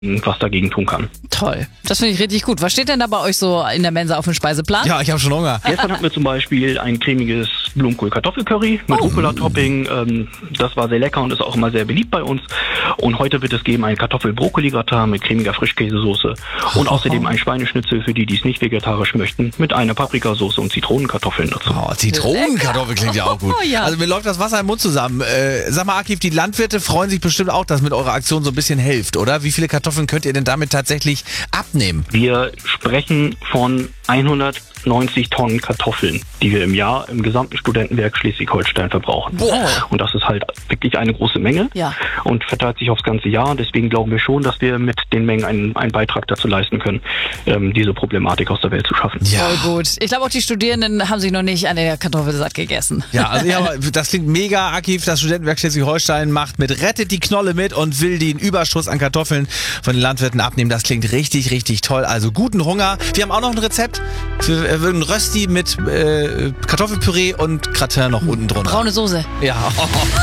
was dagegen tun kann. Toll. Das finde ich richtig gut. Was steht denn da bei euch so in der Mensa auf dem Speiseplan? Ja, ich habe schon Hunger. Gestern hatten wir zum Beispiel ein cremiges Blumenkohl-Kartoffelcurry mit Rucola-Topping. Das war sehr lecker und ist auch immer sehr beliebt bei uns. Und heute wird es geben ein Kartoffel-Brokkoli-Gratin mit cremiger Frischkäsesoße und außerdem ein Schweineschnitzel für die, die es nicht vegetarisch möchten, mit einer Paprikasauce und Zitronenkartoffeln dazu. Oh, Zitronenkartoffel klingt ja auch gut. Oh, ja. Also mir läuft das Wasser im Mund zusammen. Sag mal, Akif, die Landwirte freuen sich bestimmt auch, dass mit eurer Aktion so ein bisschen hilft, oder? Wie viele Kartoffeln könnt ihr denn damit tatsächlich abnehmen? Wir sprechen von 190 Tonnen Kartoffeln, die wir im Jahr im gesamten Studentenwerk Schleswig-Holstein verbrauchen. Boah. Und das ist halt wirklich eine große Menge und verteilt sich aufs ganze Jahr. Deswegen glauben wir schon, dass wir mit den Mengen einen Beitrag dazu leisten können, diese Problematik aus der Welt zu schaffen. Ja. Voll gut. Ich glaube auch die Studierenden haben sich noch nicht an der Kartoffel satt gegessen. Ja, also das klingt mega, Akif. Das Studentenwerk Schleswig-Holstein macht mit Rettet die Knolle mit und will den Überschuss an Kartoffeln von den Landwirten abnehmen. Das klingt richtig, richtig toll. Also guten Hunger. Wir haben auch noch ein Rezept für einen Rösti mit Kartoffelpüree und Gratin noch unten drunter. Braune Soße. Ja.